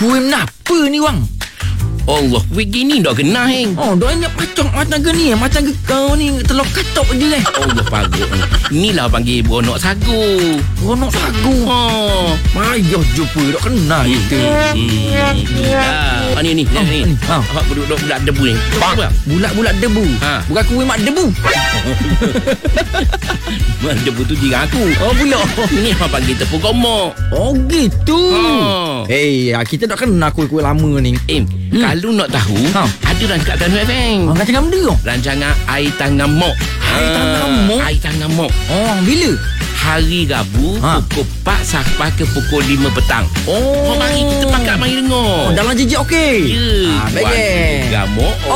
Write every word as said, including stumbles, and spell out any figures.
Kuih menapa ni bang? Allah, begini dah kena heng. Oh, dah ingat pacok macam ke ni? Macam ke kau ni telur katok je eh. Allah parut ni. Inilah panggil beronok sagu. Beronok sagu. Ha. Payah jumpa dah kena kita. Hmm. Ah, ni ni, Oh, ni. ni. Ha. Apa duduk budak debu ni? Apa? Bulat-bulat debu. Ha. Bukan kuih mak debu. Mak debu tu jiran aku. Oh, pula. Ni apa panggil tepung komok. Oh, gitu. Ha. Eh, hey, kita tak kenal kuih-kuih lama ni. Em, Hmm. kalau nak tahu, Ha. ada rancangan Tanu F M. Oh, kata kamu dia. Rancangan Air Tangan Mok. Air Tangan Mok? Air Tangan Mok. Oh, bila? Hari Rabu Ha. pukul empat sampai ke pukul lima petang. Oh. Oh, mari kita pakat mari dengar. Oh, dalam jejak okey. Ya. Ah, baik. Gamuk